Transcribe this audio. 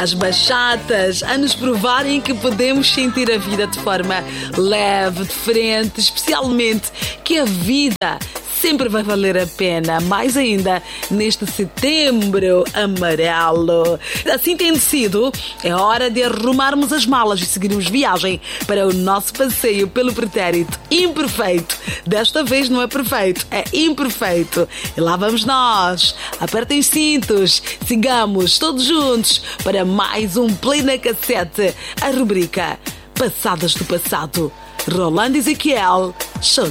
As bachatas a nos provarem que podemos sentir a vida de forma leve, diferente, especialmente que a vida sempre vai valer a pena, mais ainda neste setembro amarelo. Assim tendo sido, é hora de arrumarmos as malas e seguirmos viagem para o nosso passeio pelo pretérito imperfeito. Desta vez não é perfeito, é imperfeito. E lá vamos nós. Apertem os cintos, sigamos todos juntos para mais um Play na Cassete, a rubrica Passadas do Passado. Rolando Ezequiel, show.